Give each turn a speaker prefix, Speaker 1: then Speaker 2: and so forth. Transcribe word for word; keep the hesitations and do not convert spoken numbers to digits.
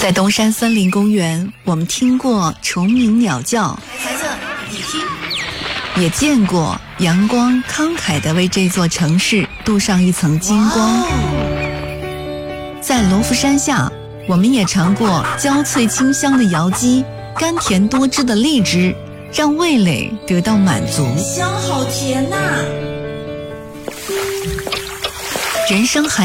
Speaker 1: 在东山森林公园，我们听过虫鸣鸟叫，
Speaker 2: 孩子，你听，
Speaker 1: 也见过阳光慷慨地为这座城市镀上一层金光。在罗浮山下，我们也尝过焦脆清香的瑶鸡，甘甜多汁的荔枝，让味蕾得到满足。
Speaker 2: 香好甜呐、啊！
Speaker 1: 人生还